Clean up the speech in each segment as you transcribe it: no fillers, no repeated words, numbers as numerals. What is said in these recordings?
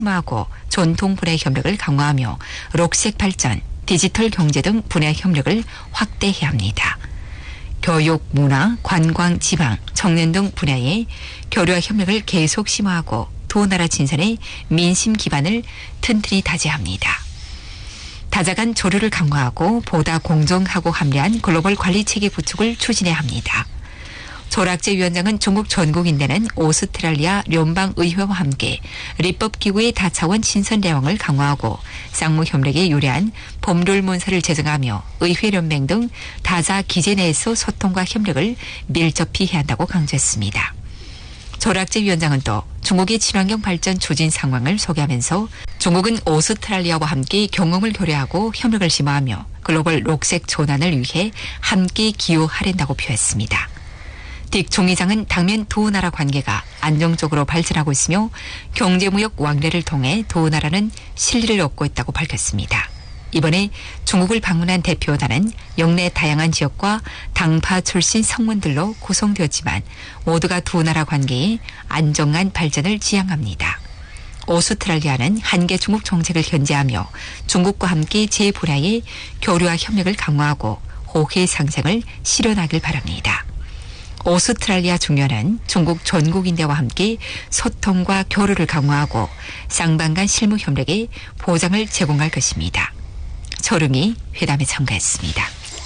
하고 전통 분야 협력을 강화하며 녹색 발전, 디지털 경제 등 분야 협력을 확대해야 합니다. 교육, 문화, 관광, 지방, 청년 등 분야의 교류와 협력을 계속 심화하고 두 나라 친선의 민심 기반을 튼튼히 다져야 합니다. 다자간 조류를 강화하고 보다 공정하고 합리한 글로벌 관리 체계 구축을 추진해야 합니다. 조락제 위원장은 중국 전국인대는 오스트랄리아聯邦의회와 함께立법기구의 다차원 친선 대응을 강화하고 쌍무 협력에 유리한 법률 문서를 제정하며 의회연맹 등 다자 기재 내에서 소통과 협력을 밀접히 해야 한다고 강조했습니다. 조락제 위원장은 또 중국의 친환경 발전 추진 상황을 소개하면서 중국은 오스트랄리아와 함께 경험을 교류하고 협력을 심화하며 글로벌 녹색 전환을 위해 함께 기여하랜다고 표했습니다. 딕 총리장은 당면 두 나라 관계가 안정적으로 발전하고 있으며 경제무역 왕래를 통해 두 나라는 신뢰를 얻고 있다고 밝혔습니다. 이번에 중국을 방문한 대표단은 영내 다양한 지역과 당파 출신 성문들로 구성되었지만 모두가 두 나라 관계의 안정한 발전을 지향합니다. 오스트랄리아는 한계 중국 정책을 견제하며 중국과 함께 제 분야의 교류와 협력을 강화하고 호혜 상생을 실현하길 바랍니다. 오스트랄리아 중련은 중국 전국인대와 함께 소통과 교류를 강화하고 쌍방 간 실무 협력에 보장을 제공할 것입니다. 초릉이 회담에 참가했습니다.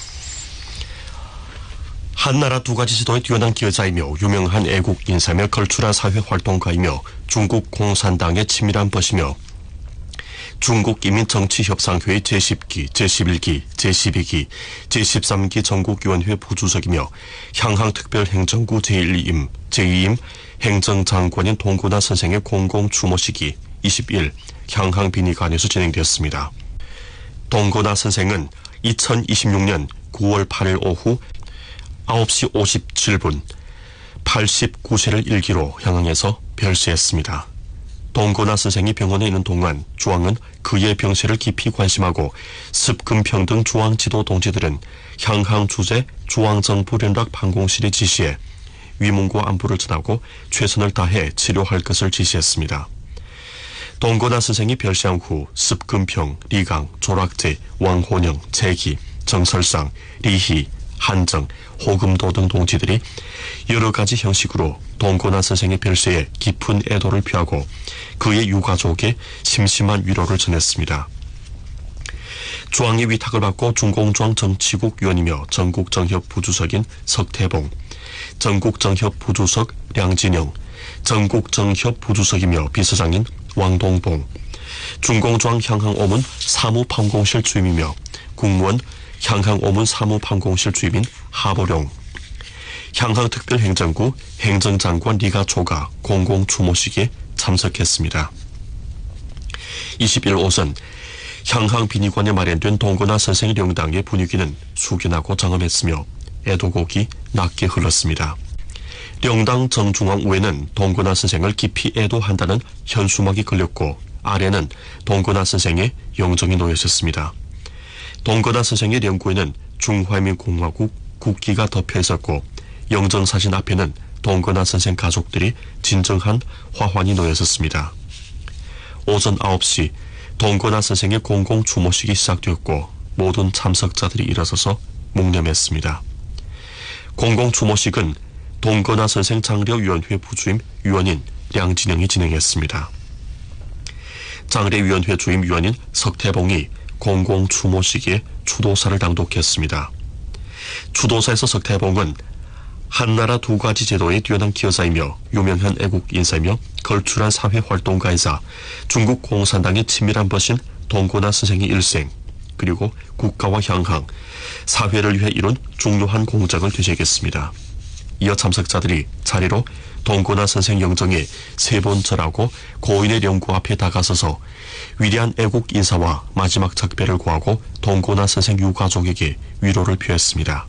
한나라 두 가지 지도의 뛰어난 기여자이며 유명한 애국 인사며 걸출한 사회 활동가이며 중국 공산당의 치밀한 벗이며 중국인민정치협상회의 제10기, 제11기, 제12기, 제13기 전국위원회 부주석이며 향항특별행정구 제1임, 제2임 행정장관인 동구나 선생의 공공추모식이 20일 향항비니관에서 진행되었습니다. 동구나 선생은 2026년 9월 8일 오후 9시 57분 89세를 일기로 향항에서 별세했습니다. 동구나 선생이 병원에 있는 동안 중앙은 그의 병세를 깊이 관심하고 습금평등 중앙지도 동지들은 향항 주재 중앙정부련락 방공실의 지시에 위문과 안부를 전하고 최선을 다해 치료할 것을 지시했습니다. 동구나 선생이 별세한 후 습금평, 리강, 조락제, 왕혼영, 재기, 정설상, 리희, 한정, 호금도 등 동지들이 여러 가지 형식으로 동구나 선생의 별세에 깊은 애도를 표하고 그의 유가족에 심심한 위로를 전했습니다. 중앙의 위탁을 받고 중공중앙 정치국 위원이며 전국정협 부주석인 석태봉, 전국정협 부주석 량진영, 전국정협 부주석이며 비서장인 왕동봉, 중공중앙 향항오문 사무판공실 주임이며 국무원 향항오문 사무판공실 주임인 하보룡, 향항특별행정구 행정장관 리가초가 공공추모식에 참석했습니다. 21일 오전 향항비니관에 마련된 동구나 선생의 명당의 분위기는 숙연하고 장엄했으며 애도곡이 낮게 흘렀습니다. 명당 정중앙 우에는 동구나 선생을 깊이 애도한다는 현수막이 걸렸고 아래는 동구나 선생의 영정이 놓여 있었습니다. 동구나 선생의 영구에는 중화민공화국 국기가 덮여 있었고 영정사진 앞에는 동구나 선생 가족들이 진정한 화환이 놓여 있었습니다. 오전 9시 동구나 선생의 공공추모식이 시작되었고 모든 참석자들이 일어서서 묵념했습니다. 공공추모식은 동구나 선생 장례위원회 부주임 위원인 량진영이 진행했습니다. 장례위원회 주임 위원인 석태봉이 공공추모식에 추도사를 낭독했습니다. 추도사에서 석태봉은 한나라 두 가지 제도의 뛰어난 기여자이며 유명한 애국 인사이며 걸출한 사회활동가이자 중국 공산당의 치밀한 벗인 동구나 선생의 일생 그리고 국가와 향항, 사회를 위해 이룬 중요한 공적을 되새겼습니다. 이어 참석자들이 자리로 동구나 선생 영정에 세 번 절하고 고인의 영구 앞에 다가서서 위대한 애국 인사와 마지막 작별을 구하고 동구나 선생 유가족에게 위로를 표했습니다.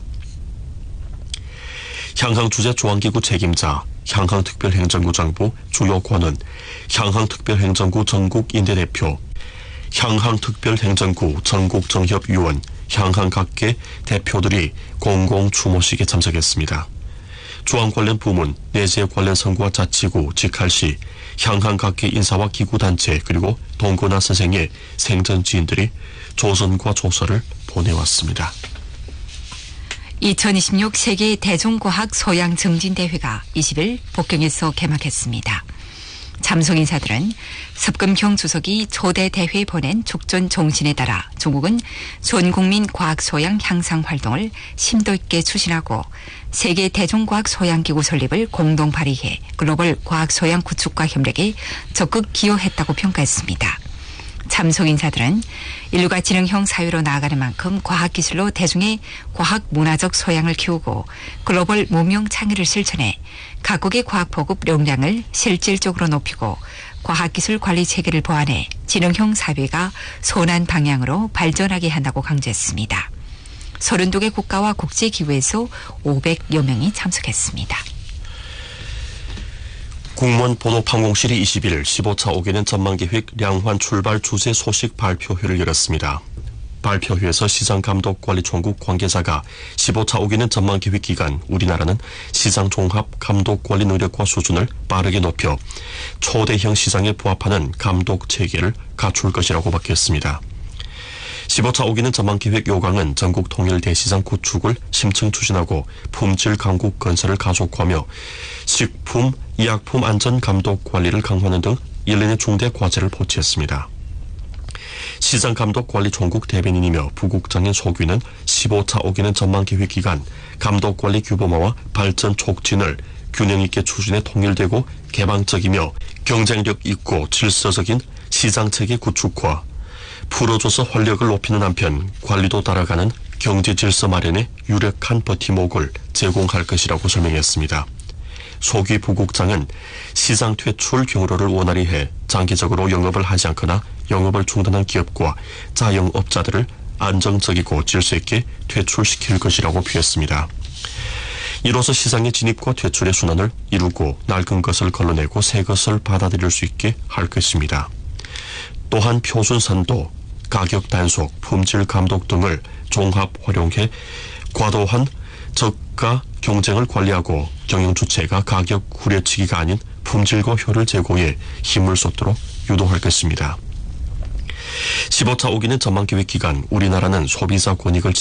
향항주재 중앙기구 책임자, 향항특별행정구 장부 주요 관원, 향항특별행정구 전국인대대표, 향항특별행정구 전국정협위원, 향항 각계 대표들이 공공추모식에 참석했습니다. 중앙 관련 부문, 내재 관련 선거와 자치구, 직할시, 향한 각계 인사와 기구단체 그리고 동거나 선생의 생전 지인들이 조선과 조서를 보내왔습니다. 2026 세계 대중과학 소양 증진대회가 20일 북경에서 개막했습니다. 참석 인사들은 섭금경 주석이 초대 대회에 보낸 축전 종신에 따라 중국은 전 국민 과학 소양 향상 활동을 심도 있게 추진하고 세계 대중과학 소양기구 설립을 공동 발의해 글로벌 과학 소양 구축과 협력에 적극 기여했다고 평가했습니다. 참석 인사들은 인류가 지능형 사회로 나아가는 만큼 과학기술로 대중의 과학 문화적 소양을 키우고 글로벌 문명 창의를 실천해 각국의 과학 보급 역량을 실질적으로 높이고 과학기술 관리 체계를 보완해 지능형 사회가 선한 방향으로 발전하게 한다고 강조했습니다. 32개 국가와 국제기구에서 500여 명이 참석했습니다. 국무원 보도판공실이 20일 15차 5개년 전망계획 량환 출발 주제 소식 발표회를 열었습니다. 발표회에서 시장감독관리총국 관계자가 15차 5개년 전망계획 기간 우리나라는 시장 종합 감독관리 능력과 수준을 빠르게 높여 초대형 시장에 부합하는 감독체계를 갖출 것이라고 밝혔습니다. 15차 5개년 전망계획 요강은 전국 통일 대시장 구축을 심층 추진하고 품질 강국 건설을 가속화하며 식품, 의약품 안전 감독 관리를 강화하는 등 일련의 중대 과제를 포치했습니다. 시장감독관리총국 대변인이며 부국장인 소규는 15차 5개년 전망계획 기간 감독관리 규범화와 발전 촉진을 균형 있게 추진해 통일되고 개방적이며 경쟁력 있고 질서적인 시장체계 구축과 풀어줘서 활력을 높이는 한편 관리도 따라가는 경제 질서 마련에 유력한 버팀목을 제공할 것이라고 설명했습니다. 소규 부국장은 시장 퇴출 경로를 원활히 해 장기적으로 영업을 하지 않거나 영업을 중단한 기업과 자영업자들을 안정적이고 질서 있게 퇴출시킬 것이라고 표했습니다. 이로써 시장의 진입과 퇴출의 순환을 이루고 낡은 것을 걸러내고 새 것을 받아들일 수 있게 할 것입니다. 또한 표준 선도, 가격 단속, 품질 감독 등을 종합 활용해 과도한 저가 경쟁을 관리하고 경영 주체가 가격 후려치기가 아닌 품질과 효를 제고해 힘을 쏟도록 유도할 것입니다. 15차 5기년 전망계획 기간 우리나라는 소비자 권익을